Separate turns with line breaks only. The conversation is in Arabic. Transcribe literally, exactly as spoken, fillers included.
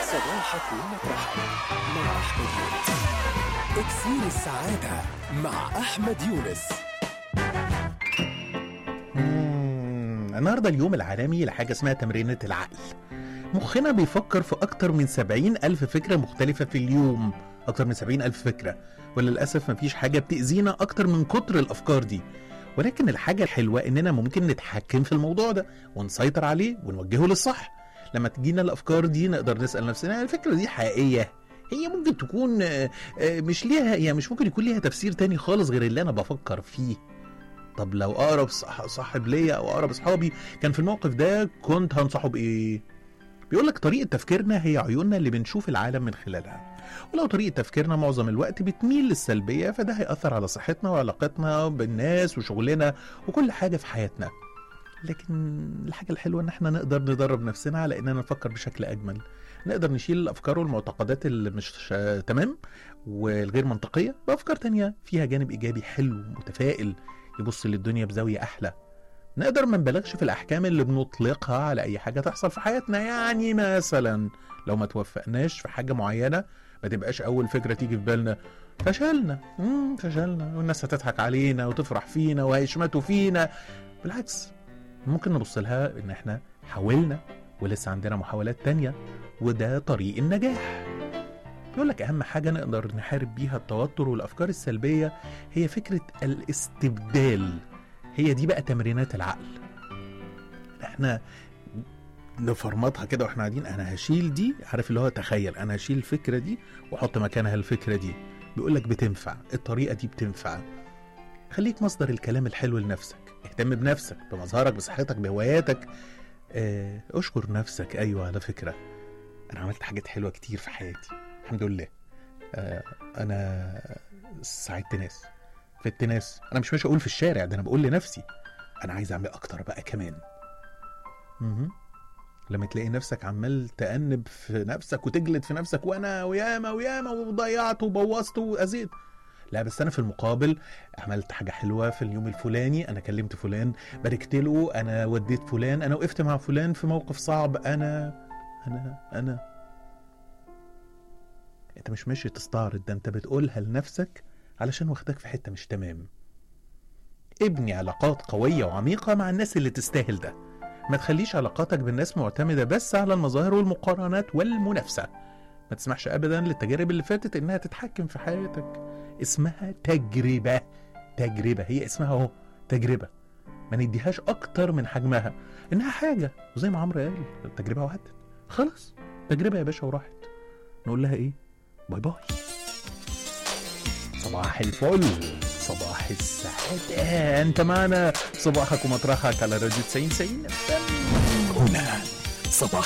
صباحك ومطرحك مع أحمد يونس. إكسير السعادة مع أحمد يونس.
مم، النهاردة اليوم العالمي لحاجة اسمها تمرينة العقل. مخنا بيفكر في أكتر من سبعين ألف فكرة مختلفة في اليوم، أكتر من سبعين ألف فكرة، وللأسف مفيش حاجة بتأذينا أكتر من كتر الأفكار دي. ولكن الحاجة الحلوة إننا ممكن نتحكم في الموضوع ده ونسيطر عليه ونوجهه للصح. لما تجينا الأفكار دي نقدر نسأل نفسنا الفكرة دي حقيقية؟ هي ممكن تكون مش ليها، هي مش ممكن يكون ليها تفسير تاني خالص غير اللي أنا بفكر فيه. طب لو أقرب صاحب ليا أو أقرب أصحابي كان في الموقف ده كنت هنصحه بإيه؟ بيقولك طريقة تفكيرنا هي عيوننا اللي بنشوف العالم من خلالها، ولو طريقة تفكيرنا معظم الوقت بتميل للسلبية فده هيأثر على صحتنا وعلاقتنا بالناس وشغلنا وكل حاجة في حياتنا. لكن الحاجة الحلوة ان احنا نقدر ندرب نفسنا على اننا نفكر بشكل اجمل، نقدر نشيل الافكار والمعتقدات اللي مش تمام والغير منطقية بافكار تانية فيها جانب ايجابي حلو متفائل يبص للدنيا بزاوية احلى. نقدر ما نبالغش في الاحكام اللي بنطلقها على اي حاجة تحصل في حياتنا. يعني مثلا لو ما توفقناش في حاجة معينة ما تبقاش اول فكرة تيجي في بالنا فشلنا امم فشلنا والناس هتضحك علينا وتفرح فينا وهيشمتوا فينا. بالعكس ممكن نبص لها ان احنا حاولنا ولسه عندنا محاولات تانية وده طريق النجاح. يقول لك اهم حاجة نقدر نحارب بيها التوتر والافكار السلبية هي فكرة الاستبدال. هي دي بقى تمرينات العقل. احنا نفرمطها كده واحنا قاعدين، انا هشيل دي، عارف اللي هو تخيل انا هشيل الفكرة دي واحط مكانها الفكرة دي. بيقولك بتنفع الطريقة دي بتنفع. خليك مصدر الكلام الحلو لنفسك، اهتم بنفسك بمظهرك بصحتك بهواياتك. اه اشكر نفسك. ايوه على فكرة انا عملت حاجات حلوة كتير في حياتي الحمد لله. اه انا ساعدت ناس فدت ناس. انا مش ماشي اقول في الشارع ده، انا بقول لنفسي انا عايز اعمل اكتر بقى كمان. مه. لما تلاقي نفسك عمال تأنب في نفسك وتجلد في نفسك وانا وياما وياما وضيعت وبوظت واذيت، لا بس انا في المقابل عملت حاجة حلوة في اليوم الفلاني، انا كلمت فلان باركت له، انا وديت فلان، انا وقفت مع فلان في موقف صعب. انا انا انا انت مش ماشي تستعرض ده، انت بتقولها لنفسك علشان واخدك في حتة مش تمام. ابني علاقات قوية وعميقة مع الناس اللي تستاهل ده. ما تخليش علاقاتك بالناس معتمدة بس على المظاهر والمقارنات والمنافسة. ما تسمحش ابدا للتجارب اللي فاتت انها تتحكم في حياتك. اسمها تجربة. تجربة هي اسمها اهو تجربة، ما نديهاش اكتر من حجمها انها حاجة. وزي ما عمرو قال التجربة وعدت خلاص، تجربة يا باشا وراحت. نقول لها ايه؟ باي باي. صباح الفل، صباح السعادة. انت معنا صباحك ومطرحك على راديو تسعين تسعين.
هنا صباح